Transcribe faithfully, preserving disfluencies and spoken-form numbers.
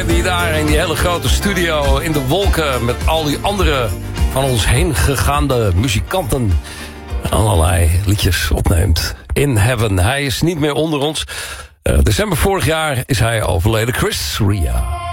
Die daar in die hele grote studio in de wolken met al die andere van ons heen gegaande muzikanten allerlei liedjes opneemt. In Heaven. Hij is niet meer onder ons. Uh, december vorig jaar is hij overleden. Chris Ria.